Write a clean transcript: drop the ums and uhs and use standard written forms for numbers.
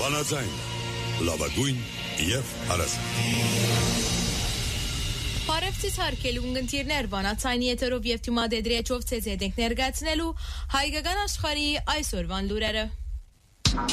Վանաձայն, լավագույն և հարազատ։ Բարևձից հարգելի ունգընտիրներ, Վանաձայնի եթերով և թիմադեդրիեչով ցեզ ենք ներկայացնելու հայկական աշխարհի այսօրվան լուրերը։